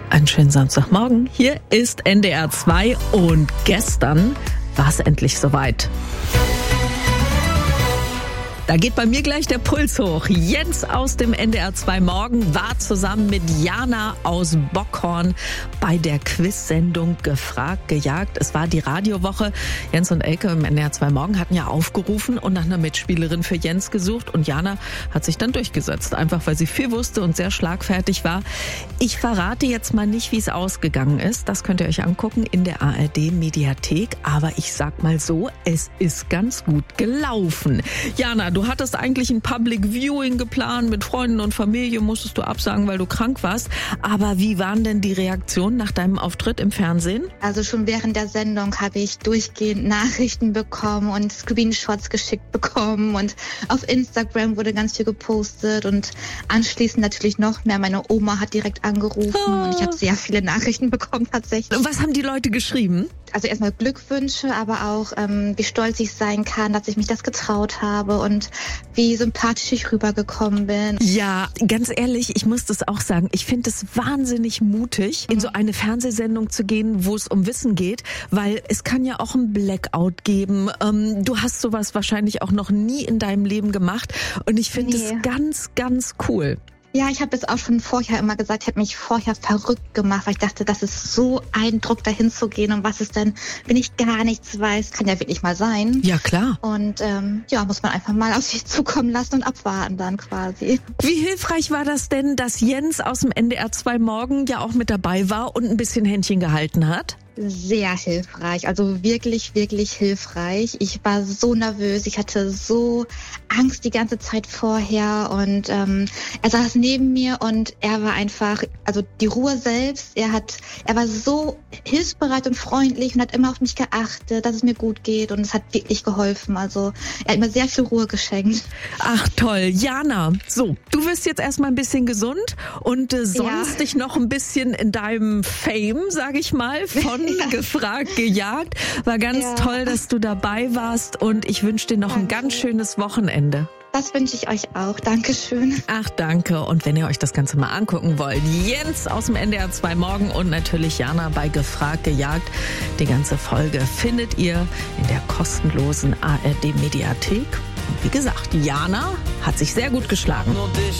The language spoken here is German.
Einen schönen Samstagmorgen. Hier ist NDR 2 und gestern war es endlich soweit. Da geht bei mir gleich der Puls hoch. Jens aus dem NDR 2 Morgen war zusammen mit Jana aus Bockhorn bei der Quiz-Sendung Gefragt, gejagt. Es war die Radiowoche. Jens und Elke im NDR 2 Morgen hatten ja aufgerufen und nach einer Mitspielerin für Jens gesucht. Und Jana hat sich dann durchgesetzt, einfach weil sie viel wusste und sehr schlagfertig war. Ich verrate jetzt mal nicht, wie es ausgegangen ist. Das könnt ihr euch angucken in der ARD-Mediathek. Aber ich sag mal so, es ist ganz gut gelaufen. Jana, du hattest eigentlich ein Public Viewing geplant, mit Freunden und Familie musstest du absagen, weil du krank warst. Aber wie waren denn die Reaktionen nach deinem Auftritt im Fernsehen? Also schon während der Sendung habe ich durchgehend Nachrichten bekommen und Screenshots geschickt bekommen und auf Instagram wurde ganz viel gepostet und anschließend natürlich noch mehr. Meine Oma hat direkt angerufen und ich habe sehr viele Nachrichten bekommen tatsächlich. Und was haben die Leute geschrieben? Also erstmal Glückwünsche, aber auch wie stolz ich sein kann, dass ich mich das getraut habe und wie sympathisch ich rübergekommen bin. Ja, ganz ehrlich, ich muss das auch sagen. Ich finde es wahnsinnig mutig, in so eine Fernsehsendung zu gehen, wo es um Wissen geht, weil es kann ja auch ein Blackout geben. Du hast sowas wahrscheinlich auch noch nie in deinem Leben gemacht und ich finde es ganz, ganz cool. Ja, ich habe es auch schon vorher immer gesagt, ich habe mich vorher verrückt gemacht, weil ich dachte, das ist so ein Druck, dahin zu gehen. Und was ist denn, wenn ich gar nichts weiß? Kann ja wirklich mal sein. Ja, klar. Und muss man einfach mal auf sich zukommen lassen und abwarten dann quasi. Wie hilfreich war das denn, dass Jens aus dem NDR 2 Morgen ja auch mit dabei war und ein bisschen Händchen gehalten hat? Sehr hilfreich, also wirklich, wirklich hilfreich. Ich war so nervös, ich hatte so Angst die ganze Zeit vorher und er saß neben mir und er war einfach, also die Ruhe selbst, er war so hilfsbereit und freundlich und hat immer auf mich geachtet, dass es mir gut geht und es hat wirklich geholfen. Also er hat mir sehr viel Ruhe geschenkt. Ach toll, Jana, so, du wirst jetzt erstmal ein bisschen gesund und sonst dich noch ein bisschen in deinem Fame, sag ich mal, von Gefragt, gejagt. War ganz toll, dass du dabei warst und ich wünsche dir noch ein ganz schönes Wochenende. Das wünsche ich euch auch. Dankeschön. Ach, danke. Und wenn ihr euch das Ganze mal angucken wollt, Jens aus dem NDR 2 Morgen und natürlich Jana bei Gefragt, gejagt. Die ganze Folge findet ihr in der kostenlosen ARD-Mediathek. Und wie gesagt, Jana hat sich sehr gut geschlagen.